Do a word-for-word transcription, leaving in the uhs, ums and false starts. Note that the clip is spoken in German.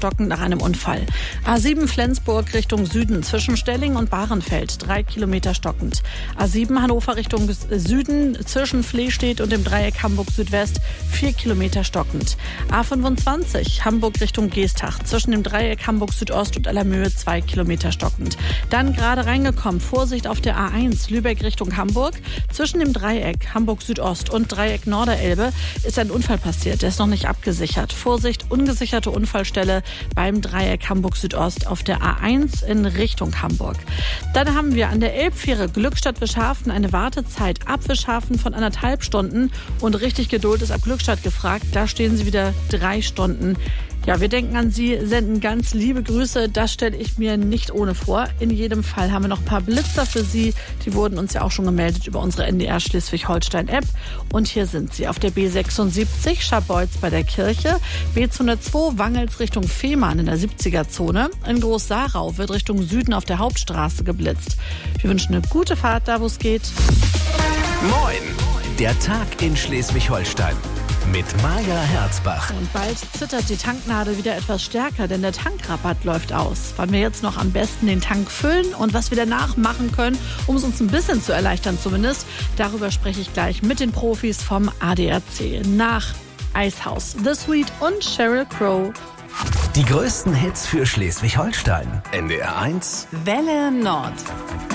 stockend nach einem Unfall. A sieben Flensburg Richtung Süden zwischen Stelling und Bahrenfeld, drei Kilometer stockend. A sieben Hannover Richtung Süden zwischen Flehstedt und dem Dreieck Hamburg Südwest, vier Kilometer stockend. A fünfundzwanzig Hamburg Richtung Geestach zwischen dem Dreieck Hamburg Südost und Allermöhe, zwei Kilometer stockend. Dann gerade reingekommen, Vorsicht auf der A eins Lübeck Richtung Hamburg. Zwischen dem Dreieck Hamburg Südost und Dreieck Norderelbe ist ein Unfall passiert. Der ist noch nicht abgesichert. Vorsicht, ungesicherte Unfallstelle beim Dreieck Hamburg Südost auf der A eins in Richtung Hamburg. Dann haben wir an der Elbfähre Glückstadt-Wischhafen eine Wartezeit ab Wischhafen von anderthalb Stunden. Und richtig Geduld ist ab Glückstadt gefragt. Da stehen Sie wieder drei Stunden. Ja, wir denken an Sie, senden ganz liebe Grüße. Das stelle ich mir nicht ohne vor. In jedem Fall haben wir noch ein paar Blitzer für Sie. Die wurden uns ja auch schon gemeldet über unsere N D R Schleswig-Holstein-App. Und hier sind sie auf der B sechsundsiebzig, Scharbeutz bei der Kirche. B zweihundertzwei, Wangels Richtung Fehmarn in der siebziger-Zone. In Groß-Sarau wird Richtung Süden auf der Hauptstraße geblitzt. Wir wünschen eine gute Fahrt, da wo es geht. Moin, der Tag in Schleswig-Holstein. Mit Maja Herzbach. Und bald zittert die Tanknadel wieder etwas stärker, denn der Tankrabatt läuft aus. Wann wir jetzt noch am besten den Tank füllen und was wir danach machen können, um es uns ein bisschen zu erleichtern zumindest, darüber spreche ich gleich mit den Profis vom A D A C. Nach Icehouse, The Sweet und Sheryl Crow. Die größten Hits für Schleswig-Holstein. N D R eins Welle Nord.